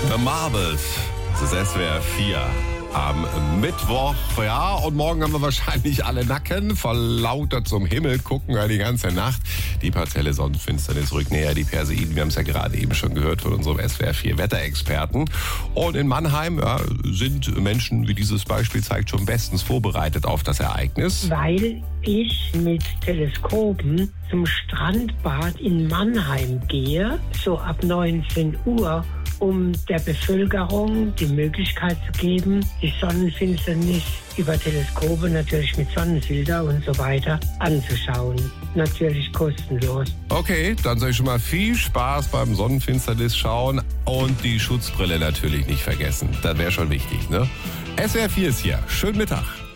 The Marbles. Das ist SWR 4 am Mittwoch. Ja, und morgen haben wir wahrscheinlich alle Nacken. Vor lauter zum Himmel gucken die ganze Nacht. Die partielle Sonnenfinsternis rückt näher, die Perseiden. Wir haben es ja gerade eben schon gehört von unserem SWR 4 Wetterexperten. Und in Mannheim sind Menschen, wie dieses Beispiel zeigt, schon bestens vorbereitet auf das Ereignis. Weil ich mit Teleskopen zum Strandbad in Mannheim gehe, so ab 19 Uhr, um der Bevölkerung die Möglichkeit zu geben, die Sonnenfinsternis über Teleskope, natürlich mit Sonnenfilter und so weiter, anzuschauen. Natürlich kostenlos. Okay, dann sage ich schon mal viel Spaß beim Sonnenfinsternis schauen und die Schutzbrille natürlich nicht vergessen. Das wäre schon wichtig, ne? SWR 4 ist hier. Schönen Mittag.